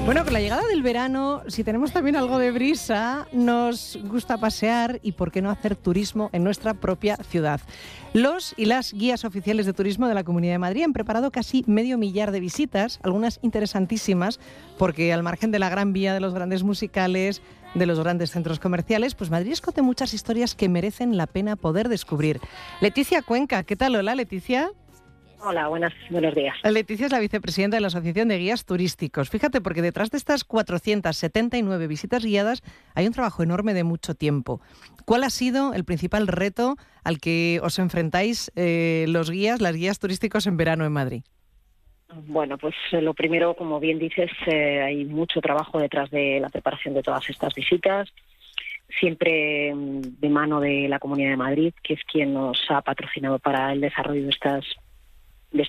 Bueno, con la llegada del verano, si tenemos también algo de brisa, nos gusta pasear y por qué no hacer turismo en nuestra propia ciudad. Los y las guías oficiales de turismo de la Comunidad de Madrid han preparado casi 500.000 de visitas, algunas interesantísimas, porque al margen de la Gran Vía, de los grandes musicales, de los grandes centros comerciales, pues Madrid esconde muchas historias que merecen la pena poder descubrir. Leticia Cuenca, ¿qué tal? Hola, Leticia. Hola, buenos días. Leticia es la vicepresidenta de la Asociación de Guías Turísticos. Fíjate, porque detrás de estas 479 visitas guiadas hay un trabajo enorme de mucho tiempo. ¿Cuál ha sido el principal reto al que os enfrentáis las guías turísticos en verano en Madrid? Bueno, pues lo primero, como bien dices, hay mucho trabajo detrás de la preparación de todas estas visitas, siempre de mano de la Comunidad de Madrid, que es quien nos ha patrocinado para el desarrollo de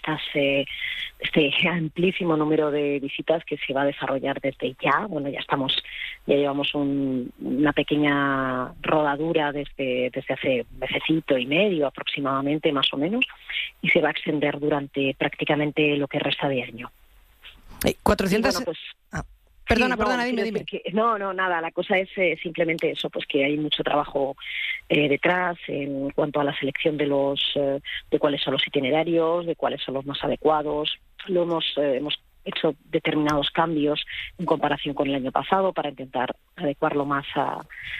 este amplísimo número de visitas que se va a desarrollar desde ya. Bueno, ya llevamos una pequeña rodadura desde hace un mesecito y medio aproximadamente, más o menos, y se va a extender durante prácticamente lo que resta de año. 400... Bueno, pues, Perdona, dime. Nada, la cosa es simplemente eso, pues que hay mucho trabajo detrás en cuanto a la selección de cuáles son los itinerarios, de cuáles son los más adecuados. Hemos hecho determinados cambios en comparación con el año pasado para intentar adecuarlo más a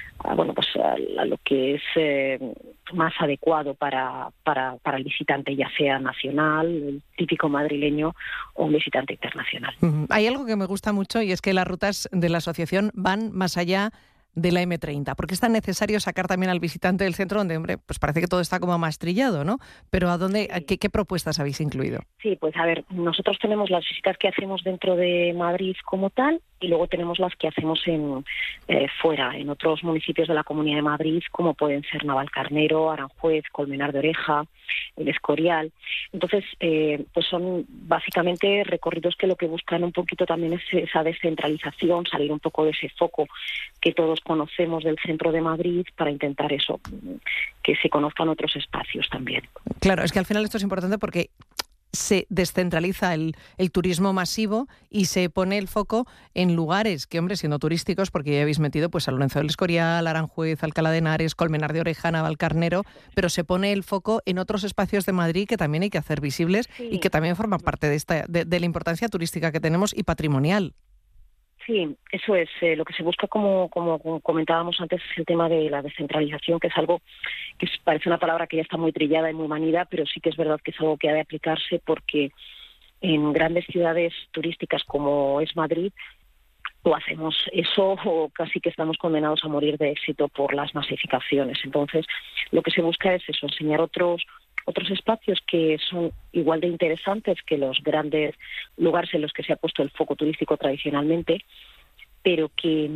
lo que es más adecuado para el visitante, ya sea nacional, el típico madrileño, o un visitante internacional. Hay algo que me gusta mucho y es que las rutas de la asociación van más allá de la M30, porque es tan necesario sacar también al visitante del centro donde, hombre, pues parece que todo está como más trillado, ¿no? Pero ¿qué propuestas habéis incluido? Sí, pues a ver, nosotros tenemos las visitas que hacemos dentro de Madrid como tal, y luego tenemos las que hacemos fuera, en otros municipios de la Comunidad de Madrid, como pueden ser Navalcarnero, Aranjuez, Colmenar de Oreja, El Escorial. Entonces, pues son básicamente recorridos que lo que buscan un poquito también es esa descentralización, salir un poco de ese foco que todos conocemos del centro de Madrid, para intentar eso, que se conozcan otros espacios también. Claro, es que al final esto es importante porque se descentraliza el turismo masivo y se pone el foco en lugares que, hombre, siendo turísticos, porque ya habéis metido pues San Lorenzo del Escorial, Aranjuez, Alcalá de Henares, Colmenar de Oreja, Navalcarnero, pero se pone el foco en otros espacios de Madrid que también hay que hacer visibles, sí, y que también forman parte de la importancia turística que tenemos y patrimonial. Sí, eso es. Lo que se busca, como comentábamos antes, es el tema de la descentralización, que es algo que parece una palabra que ya está muy trillada y muy manida, pero sí que es verdad que es algo que ha de aplicarse, porque en grandes ciudades turísticas como es Madrid, o hacemos eso o casi que estamos condenados a morir de éxito por las masificaciones. Entonces, lo que se busca es eso, enseñar otros espacios que son igual de interesantes que los grandes lugares en los que se ha puesto el foco turístico tradicionalmente, pero que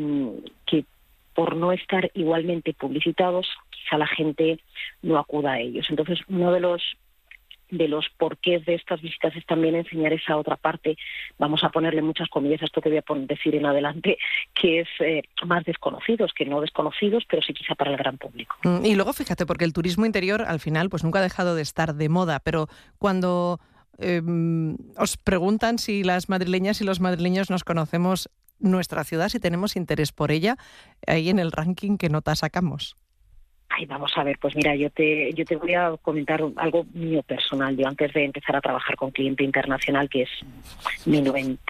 por no estar igualmente publicitados, quizá la gente no acuda a ellos. Entonces, uno de los porqués de estas visitas es también enseñar esa otra parte, vamos a ponerle muchas comillas a esto que voy a decir en adelante, que es más desconocidos que no desconocidos, pero sí quizá para el gran público. Y luego fíjate, porque el turismo interior al final pues nunca ha dejado de estar de moda, pero cuando os preguntan si las madrileñas y los madrileños nos conocemos nuestra ciudad, si tenemos interés por ella, ahí en el ranking, ¿qué nota sacamos? Ay, vamos a ver, pues mira, yo te voy a comentar algo mío personal. Yo, antes de empezar a trabajar con cliente internacional, que es mi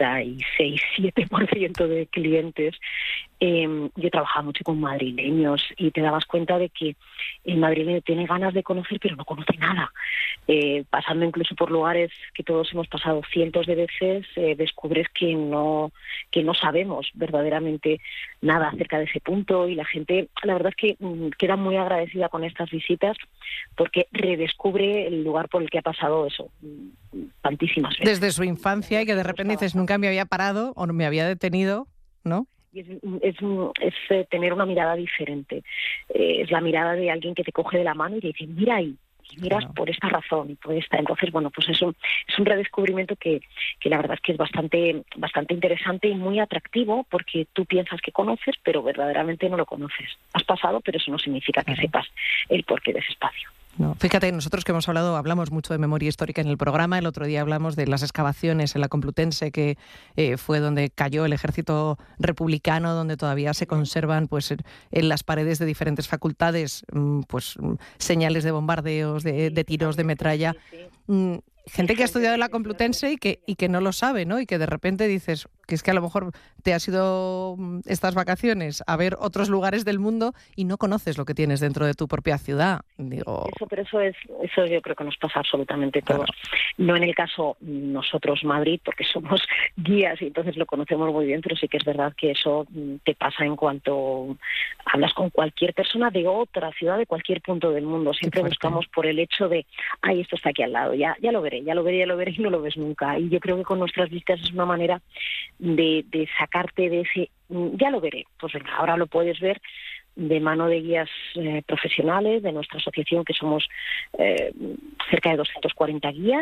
96,7% de clientes, yo trabajaba mucho con madrileños y te dabas cuenta de que el madrileño tiene ganas de conocer, pero no conoce nada. Pasando incluso por lugares que todos hemos pasado cientos de veces, descubres que no sabemos verdaderamente nada acerca de ese punto, y la gente, la verdad es que queda muy agradecida con estas visitas, porque redescubre el lugar por el que ha pasado eso tantísimas veces. Desde su infancia, y que de repente dices, nunca me había parado o no me había detenido, ¿no? Y es tener una mirada diferente. Es la mirada de alguien que te coge de la mano y te dice, mira ahí, y miras por esta razón y por esta. Entonces, bueno, pues eso es un redescubrimiento que la verdad es que es bastante interesante y muy atractivo, porque tú piensas que conoces, pero verdaderamente no lo conoces. Has pasado, pero eso no significa que sepas el porqué de ese espacio. No, fíjate, nosotros que hablamos mucho de memoria histórica en el programa. El otro día hablamos de las excavaciones en la Complutense, que fue donde cayó el ejército republicano, donde todavía se conservan, pues, en las paredes de diferentes facultades, pues, señales de bombardeos, de tiros de metralla. Gente que ha estudiado en la Complutense y que no lo sabe, ¿no? Y que de repente dices que es que a lo mejor te has ido estas vacaciones a ver otros lugares del mundo y no conoces lo que tienes dentro de tu propia ciudad. Digo... Eso yo creo que nos pasa absolutamente todos. Claro. No en el caso nosotros Madrid, porque somos guías y entonces lo conocemos muy bien, pero sí que es verdad que eso te pasa en cuanto hablas con cualquier persona de otra ciudad, de cualquier punto del mundo. Siempre buscamos por el hecho de, ay, esto está aquí al lado, ya lo veré y no lo ves nunca. Y yo creo que con nuestras visitas es una manera de sacarte de ese, ya lo veré. Pues venga, ahora lo puedes ver de mano de guías profesionales de nuestra asociación, que somos cerca de 240 guías,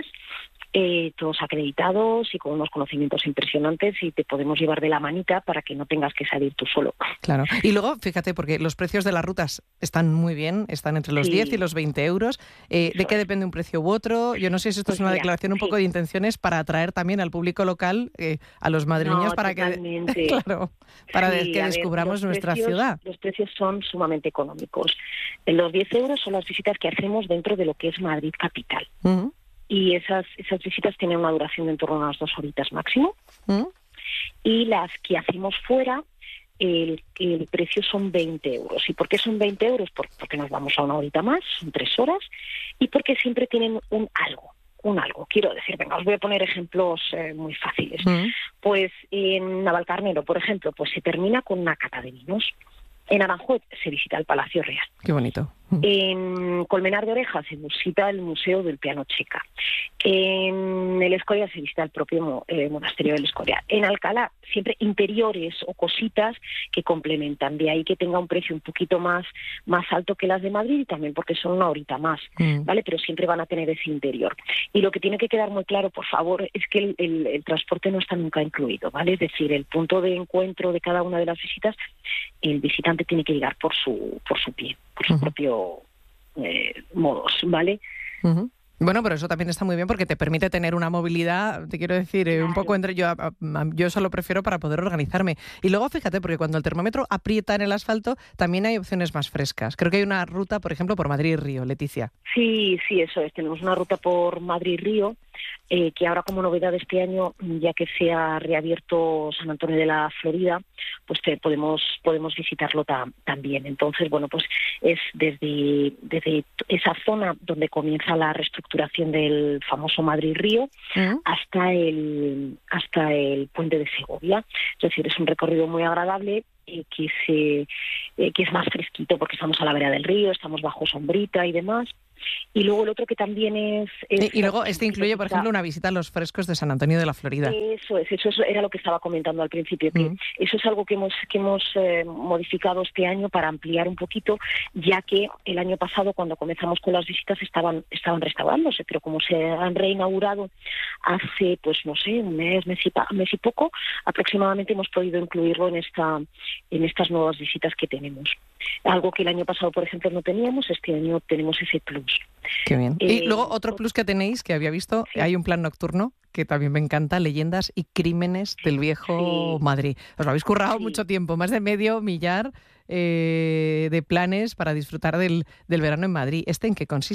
todos acreditados y con unos conocimientos impresionantes, y te podemos llevar de la manita para que no tengas que salir tú solo. Claro. Y luego, fíjate, porque los precios de las rutas están muy bien, están entre los 10 y los 20 euros. ¿De qué depende un precio u otro? Yo no sé si esto es una declaración un poco de intenciones para atraer también al público local, a los madrileños, para totalmente. Que, claro, para que descubramos nuestra ciudad. Los precios son sumamente económicos. Los 10 euros son las visitas que hacemos dentro de lo que es Madrid capital. Uh-huh. Y esas visitas tienen una duración de en torno a unas 2 horitas máximo. ¿Mm? Y las que hacemos fuera, el precio son 20 euros. ¿Y por qué son 20 euros? Porque nos vamos a una horita más, son 3 horas, y porque siempre tienen un algo. Quiero decir, venga, os voy a poner ejemplos muy fáciles. ¿Mm? Pues en Navalcarnero, por ejemplo, pues se termina con una cata de vinos. En Aranjuez se visita el Palacio Real. Qué bonito. En Colmenar de Oreja se visita el Museo del Piano Checa. En el Escorial se visita el propio monasterio del Escorial. En Alcalá, siempre interiores o cositas que complementan. De ahí que tenga un precio un poquito más alto que las de Madrid, y también porque son una horita más, ¿vale? Pero siempre van a tener ese interior. Y lo que tiene que quedar muy claro, por favor, es que el transporte no está nunca incluido, ¿vale? Es decir, el punto de encuentro de cada una de las visitas, el visitante tiene que llegar por su pie, por su propio modos, ¿vale? Uh-huh. Bueno, pero eso también está muy bien porque te permite tener una movilidad, te quiero decir, claro, un poco entre... Yo eso lo prefiero para poder organizarme. Y luego, fíjate, porque cuando el termómetro aprieta en el asfalto, también hay opciones más frescas. Creo que hay una ruta, por ejemplo, por Madrid y Río, Leticia. Sí, eso es. Tenemos una ruta por Madrid y Río, que ahora, como novedad de este año, ya que se ha reabierto San Antonio de la Florida, pues podemos visitarlo también. Entonces, bueno, pues es desde esa zona donde comienza la reestructuración del famoso Madrid-Río hasta el puente de Segovia. Es decir, es un recorrido muy agradable, que es más fresquito porque estamos a la vera del río, estamos bajo sombrita y demás. Y luego el otro que también es... Y luego incluye, por ejemplo, una visita a los frescos de San Antonio de la Florida. Eso era lo que estaba comentando al principio, que eso es algo que hemos modificado este año para ampliar un poquito, ya que el año pasado, cuando comenzamos con las visitas, estaban restaurándose, pero como se han reinaugurado hace, pues no sé, un mes y poco, aproximadamente hemos podido incluirlo en estas nuevas visitas que tenemos. Algo que el año pasado, por ejemplo, no teníamos, este año tenemos ese plus. Qué bien. Y luego otro plus que tenéis, que había visto, hay un plan nocturno que también me encanta, leyendas y crímenes del viejo Madrid. Os lo habéis currado mucho tiempo, más de medio millar de planes para disfrutar del verano en Madrid. ¿Este en qué consiste?